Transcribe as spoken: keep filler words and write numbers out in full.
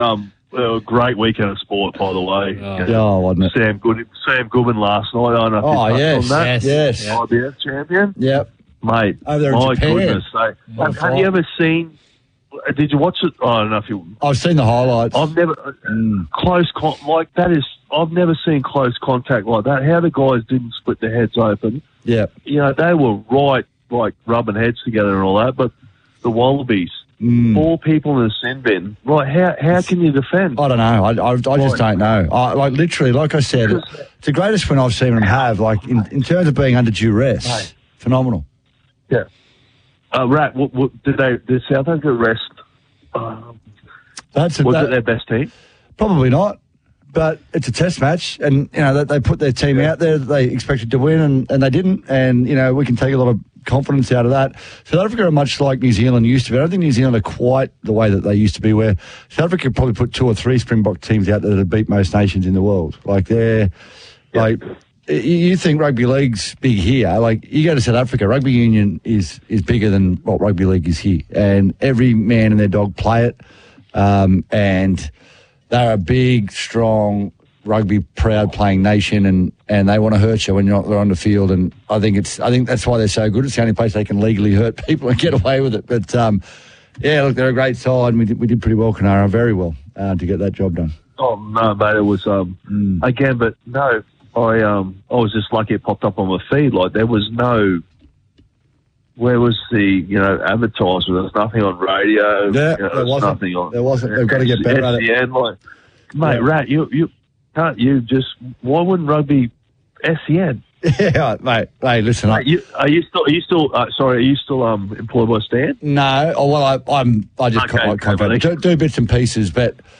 Um, a great weekend of sport, by the way. Oh, Yeah. Oh, wasn't it? Sam Good, Sam Goodman last night. I don't know if Oh, you touched yes, on that. yes. Yeah. I B S champion, Yep. mate. Over there in my Japan. goodness, so, What a have, fight. you ever seen? Did you watch it? I don't know if you. I've seen the highlights. I've never Mm. close con- like that is. I've never seen close contact like that. How the guys didn't split their heads open. Yeah. You know, they were right, like rubbing heads together and all that. But the Wallabies, Mm. four people in a sin bin. Right? How how can you defend? I don't know. I, I, I just Right. don't know. I, like literally, like I said, it's the greatest win I've seen them have. Like in, in terms of being under duress, Right. phenomenal. Yeah. Uh, Rat, what, what, did they? Did South Africa rest? Um, That's a, was that, it their best team? probably not, but it's a test match, and you know that they put their team out there that they expected to win, and, and they didn't. And you know we can take a lot of confidence out of that. South Africa are much like New Zealand used to be. I don't think New Zealand are quite the way that they used to be, where South Africa probably put two or three Springbok teams out there that have beat most nations in the world. Like they're Yeah. like. You- You think rugby league's big here? Like you go to South Africa, rugby union is is bigger than what rugby league is here, and every man and their dog play it. Um, and they're a big, strong, rugby proud playing nation, and, and they want to hurt you when you're not they're on the field. And I think it's I think that's why they're so good. It's the only place they can legally hurt people and get away with it. But um, yeah, look, they're a great side, and we did, we did pretty well, Kanara, very well uh, to get that job done. Oh no, mate! It was um Mm. again, but no. I um I was just lucky it popped up on my feed. Like there was no. Where was the you know advertisement? There was nothing on radio. Yeah, you know, there wasn't. Nothing on. There wasn't. They've got to get better at it. S C N, like, mate, Yeah. Rat, you you can't you just why wouldn't rugby S C N? Yeah, mate. Hey, listen, I, Are you, are you still? Are you still? Uh, sorry, are you still um employed by Stan? no. Oh well, I, I'm. I just Okay, con- contract okay. do, do bits and pieces, but